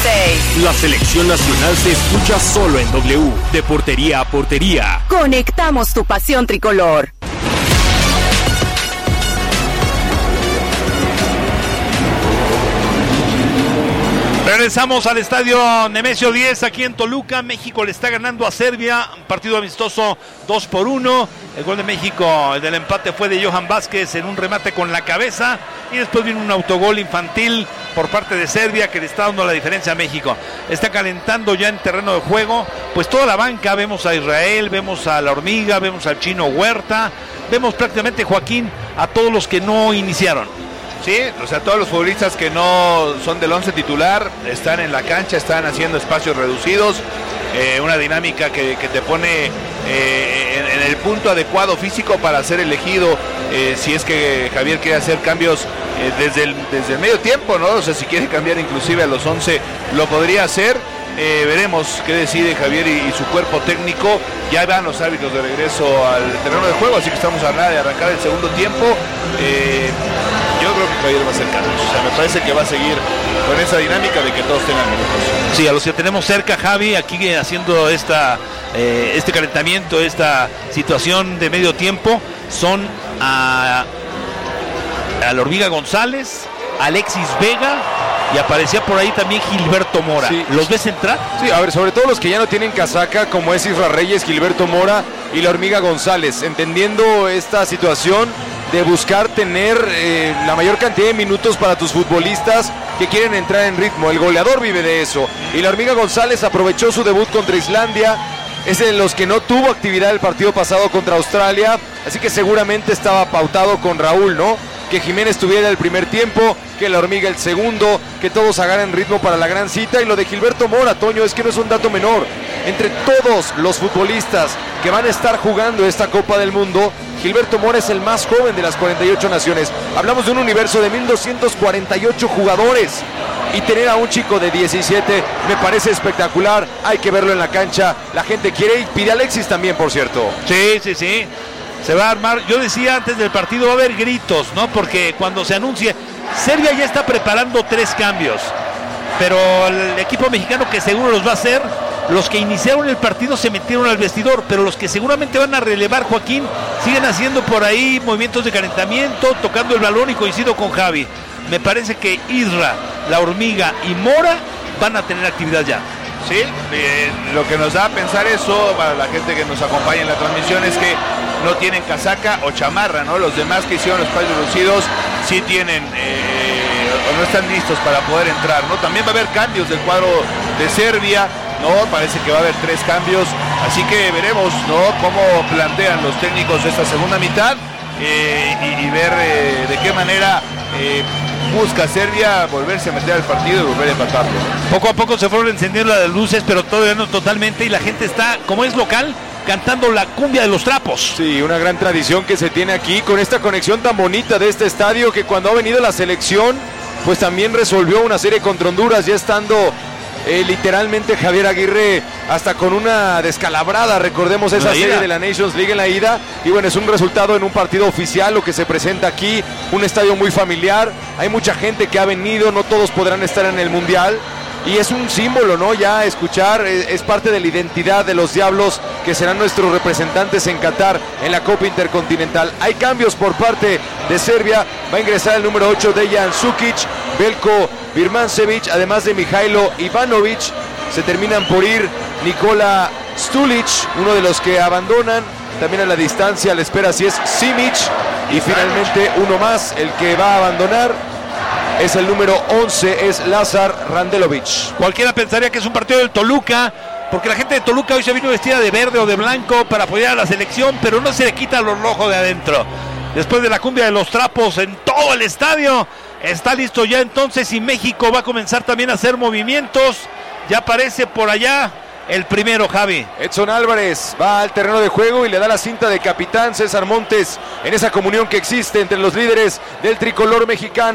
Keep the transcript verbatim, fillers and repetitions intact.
seis. La selección nacional se escucha solo en W, de portería a portería. Conectamos tu pasión tricolor. Regresamos al estadio Nemesio diez aquí en Toluca. México le está ganando a Serbia, un partido amistoso dos por uno. El gol de México, el del empate, fue de Johan Vázquez en un remate con la cabeza, y después viene un autogol infantil por parte de Serbia que le está dando la diferencia a México. Está calentando ya en terreno de juego pues toda la banca. Vemos a Israel, vemos a La Hormiga, vemos al Chino Huerta, vemos prácticamente, Joaquín, a todos los que no iniciaron. Sí, o sea, todos los futbolistas que no son del once titular están en la cancha, están haciendo espacios reducidos, eh, una dinámica que, que te pone eh, en, en el punto adecuado físico para ser elegido, eh, si es que Javier quiere hacer cambios eh, desde, el, desde el medio tiempo, ¿no? O sea, si quiere cambiar inclusive a los once, lo podría hacer. Eh, veremos qué decide Javier y, y su cuerpo técnico. Ya van los árbitros de regreso al terreno de juego, así que estamos a nada de arrancar el segundo tiempo. Eh, yo creo que Javier va a hacer cambios, o sea, me parece que va a seguir con esa dinámica de que todos tengan minutos. Sí, a los que tenemos cerca, Javi, aquí haciendo esta, eh, este calentamiento, esta situación de medio tiempo, son a, a La Hormiga González, Alexis Vega, y aparecía por ahí también Gilberto Mora. Sí. ¿Los ves entrar? Sí, a ver, sobre todo los que ya no tienen casaca, como es Isra Reyes, Gilberto Mora y La Hormiga González, entendiendo esta situación de buscar tener eh, la mayor cantidad de minutos para tus futbolistas que quieren entrar en ritmo. El goleador vive de eso. Y La Hormiga González aprovechó su debut contra Islandia. Es de los que no tuvo actividad el partido pasado contra Australia, así que seguramente estaba pautado con Raúl, ¿no? Que Jiménez tuviera el primer tiempo, que La Hormiga el segundo, que todos agarren ritmo para la gran cita. Y lo de Gilberto Mora, Toño, es que no es un dato menor. Entre todos los futbolistas que van a estar jugando esta Copa del Mundo, Gilberto Mora es el más joven de las cuarenta y ocho naciones. Hablamos de un universo de mil doscientos cuarenta y ocho jugadores. Y tener a un chico de diecisiete me parece espectacular. Hay que verlo en la cancha. La gente quiere y pide a Alexis también, por cierto. Sí, sí, sí. Se va a armar. Yo decía antes del partido, va a haber gritos, ¿no? Porque cuando se anuncie, Serbia ya está preparando tres cambios. Pero el equipo mexicano, que seguro los va a hacer, los que iniciaron el partido se metieron al vestidor, pero los que seguramente van a relevar, Joaquín, siguen haciendo por ahí movimientos de calentamiento, tocando el balón, y coincido con Javi. Me parece que Isra, La Hormiga y Mora van a tener actividad ya. Sí, eh, lo que nos da a pensar eso, para la gente que nos acompaña en la transmisión, es que no tienen casaca o chamarra, ¿no? Los demás que hicieron los espacios reducidos sí tienen eh, o no están listos para poder entrar, ¿no? También va a haber cambios del cuadro de Serbia, ¿no? Parece que va a haber tres cambios, así que veremos, ¿no? Cómo plantean los técnicos esta segunda mitad eh, y, y ver eh, de qué manera eh, busca Serbia volverse a meter al partido y volver a empatarlo. Poco a poco se fueron encendiendo las luces, pero todavía no totalmente, y la gente está, como es local, cantando la cumbia de los trapos. Sí, una gran tradición que se tiene aquí con esta conexión tan bonita de este estadio, que cuando ha venido la selección pues también resolvió una serie contra Honduras, ya estando eh, literalmente Javier Aguirre hasta con una descalabrada. Recordemos esa serie de la Nations League en la ida, y bueno, es un resultado en un partido oficial lo que se presenta aquí, un estadio muy familiar, hay mucha gente que ha venido, no todos podrán estar en el Mundial, y es un símbolo, ¿no? Ya escuchar, es parte de la identidad de los Diablos, que serán nuestros representantes en Qatar en la Copa Intercontinental. Hay cambios por parte de Serbia, va a ingresar el número ocho, Dejan Sukic, Belko Birmancevic, además de Mijailo Ivanovic. Se terminan por ir Nikola Stulic, uno de los que abandonan, también a la distancia, la espera si es Simic, y finalmente uno más, el que va a abandonar es el número once, es Lazar Randelovic. Cualquiera pensaría que es un partido del Toluca, porque la gente de Toluca hoy se vino vestida de verde o de blanco para apoyar a la selección, pero no se le quita lo rojo de adentro. Después de la cumbia de los trapos en todo el estadio, está listo ya entonces, y México va a comenzar también a hacer movimientos. Ya aparece por allá el primero, Javi. Edson Álvarez va al terreno de juego y le da la cinta de capitán César Montes en esa comunión que existe entre los líderes del tricolor mexicano.